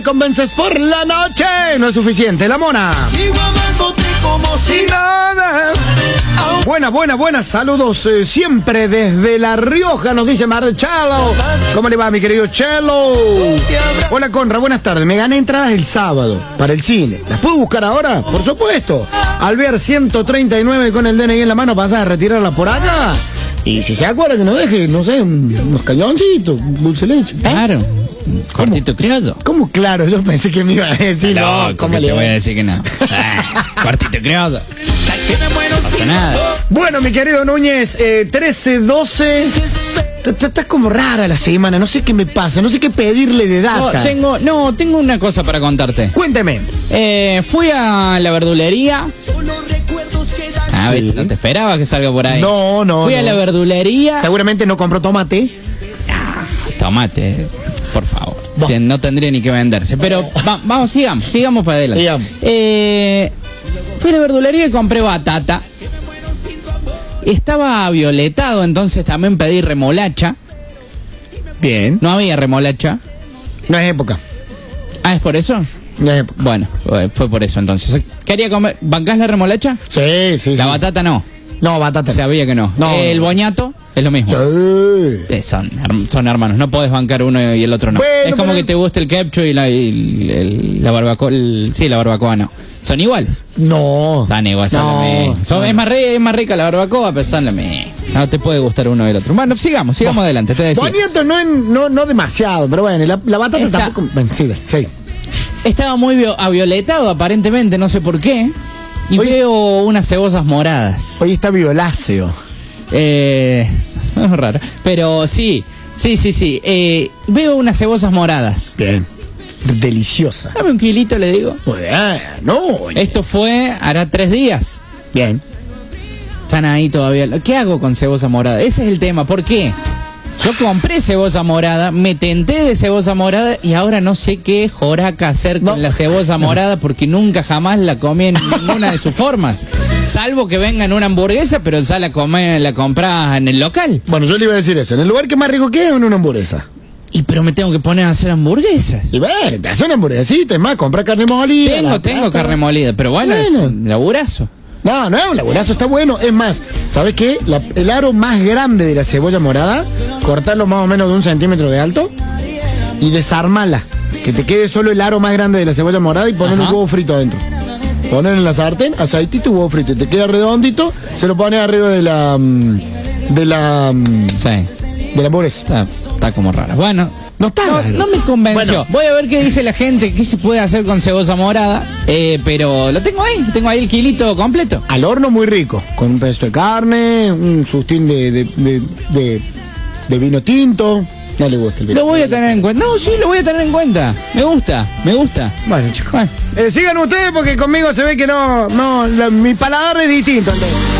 Convences por la noche, no es suficiente, la mona. Sigo amándote como si nada. Buenas, saludos siempre desde La Rioja, nos dice Marcelo. ¿Cómo le va, mi querido Chelo? Hola, Conra, buenas tardes. Me gané entradas el sábado para el cine. ¿Las puedo buscar ahora? Por supuesto. Alvear 139 con el DNI en la mano, ¿pasas a retirarla por acá? Y si se acuerda que nos deje, no sé, unos cañoncitos, dulce leche. Claro. Cortito criollo. ¿Cómo claro? Yo pensé que me iba a decir no. ¿Cómo te voy a decir que no? Cortito criollo. No pasa nada. Bueno, mi querido Núñez, 13-12. Estás como rara la semana, no sé qué me pasa, no sé qué pedirle de data. Tengo una cosa para contarte. Cuénteme. Fui a la verdulería. A ver, no te esperaba que salga por ahí. No. Fui a la verdulería. Seguramente no compró tomate. Tomate, por favor. No tendría ni que venderse. Pero vamos, sigamos para adelante. Sigamos. Fui a la verdulería y compré batata. Estaba violetado, entonces también pedí remolacha. Bien. No había remolacha. No es época. ¿Ah, es por eso? No es época. Bueno, fue por eso entonces. ¿Quería comer? ¿Bancás la remolacha? Sí. La batata no. No, batata. Sabía que no. El boñato es lo mismo. Sí. Son hermanos, no podés bancar uno y el otro no. Bueno, es como que te guste el ketchup y la barbacoa. La barbacoa no. Son iguales. No. Son iguales, No. Es más rica la barbacoa, pero son la misma. No te puede gustar uno y el otro. Bueno, sigamos adelante, te decía. Boñato no demasiado, pero bueno, la batata tampoco. Bueno, sí. Estaba muy avioletado aparentemente, no sé por qué. Y veo unas cebollas moradas. Hoy está violáceo. Es raro. Pero sí. Veo unas cebollas moradas. Bien. Deliciosa. Dame un kilito, le digo. No. Esto hará 3 días. Bien. Están ahí todavía. ¿Qué hago con cebolla morada? Ese es el tema. ¿Por qué? Yo compré cebolla morada, me tenté de cebolla morada y ahora no sé qué joraca hacer con la cebolla morada porque nunca jamás la comí en ninguna de sus formas. Salvo que venga en una hamburguesa, pero ya la compras en el local. Bueno, yo le iba a decir eso. En el lugar que más rico que es, en una hamburguesa. Pero me tengo que poner a hacer hamburguesas. Y bueno, te hace una hamburguesita, es más, comprar carne molida. Tengo carne molida, pero bueno, es un laburazo. No es un laburazo, está bueno. Es más, ¿sabes qué? El aro más grande de la cebolla morada, cortarlo más o menos de 1 centímetro de alto y desarmarla. Que te quede solo el aro más grande de la cebolla morada y poner un huevo frito adentro. Poner en la sartén, aceitito y huevo frito. Y te queda redondito, se lo pones arriba de la hamburguesa. Está como raro. Bueno, no me convenció. Bueno. Voy a ver qué dice la gente, qué se puede hacer con cebolla morada. Pero lo tengo ahí el kilito completo. Al horno muy rico, con un pedazo de carne, un sustín de vino tinto. No le gusta el vino. Lo voy a tener en cuenta. No, sí, lo voy a tener en cuenta. Me gusta. Bueno, chicos. Sigan ustedes porque conmigo se ve que mi paladar es distinto. Entonces.